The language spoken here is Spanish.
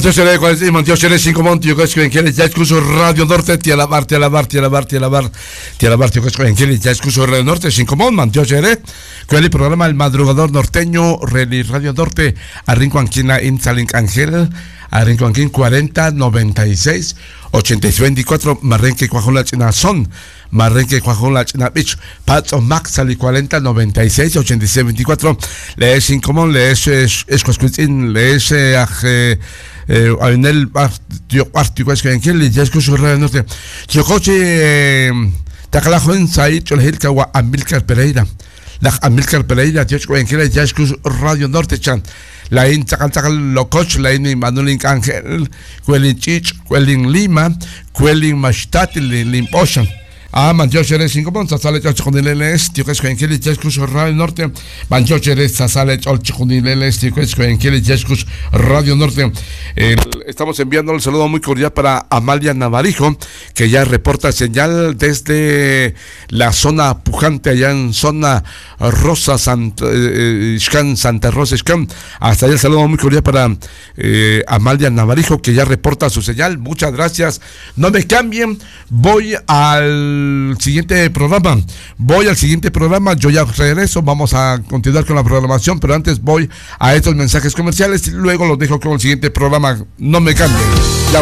Yo seré qualsiasi, io serei 5 monti, io questo che già scuso Radio Norte, ti alla parte, io questo che già scuso Radio Norte, 5 monti, io serei, quelli programma El Madrugador Norteño, Radio Norte, arrinco anchina in Salink Angel, arrinco anquín 40 96 86 24, marrenque cuajula china son, marrenque cuajula china beach, Patso Max sali 40 96 86 24, le es 5 mon, le es escuescuitin, le es en el artículo es que en le ya escucho Radio Norte, yo coche tacalajo en Said, yo le dije que a Amílcar Pereira. La Amílcar Pereira, yo en que ya escucho Radio Norte chan. La in tacal lococh, la in Manuel Ángel, Cuelin Chich, Cuelin Lima, Cuelin Mashtat, Limposan. Mancho Cheres 5 puntos, sale Chachonileles, tío que es que ya escucho Radio Norte, Mancho Cheres, sale Chachonileles, tío que es que ya escucho Radio Norte. Estamos enviando un saludo muy cordial para Amalia Navarijo, que ya reporta señal desde la zona pujante, allá en zona Rosa, Santa Rosa, hasta allá el saludo muy cordial para Amalia Navarijo, que ya reporta su señal. Muchas gracias. No me cambien, voy al siguiente programa. Yo ya regreso, vamos a continuar con la programación, pero antes voy a estos mensajes comerciales y luego los dejo con el siguiente programa. No me cambien.